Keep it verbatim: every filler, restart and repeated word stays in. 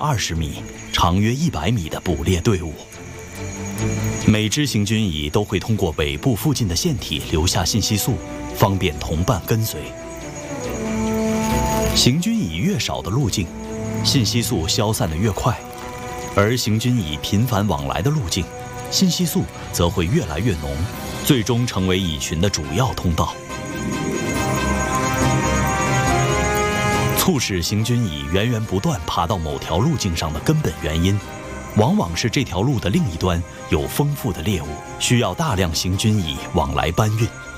二十米、长约一百米的捕猎队伍。每只行军蚁都会通过尾部附近的腺体留下信息素，方便同伴跟随。行军蚁越少的路径，信息素消散得越快，而行军蚁频繁往来的路径，信息素则会越来越浓，最终成为蚁群的主要通道。促使行军蚁源源不断爬到某条路径上的根本原因，往往是这条路的另一端有丰富的猎物，需要大量行军蚁往来搬运。